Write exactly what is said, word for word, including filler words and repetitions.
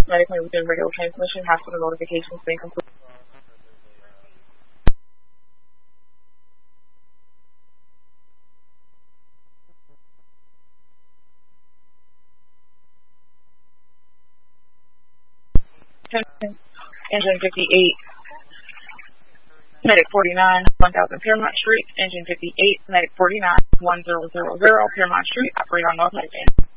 medically within radio transmission. Hospital notifications been completed. Engine fifty-eight, Medic forty-nine, one thousand Piermont Street. Engine fifty-eight, Medic forty-nine, one thousand, Piermont Street. Operate on North Medic.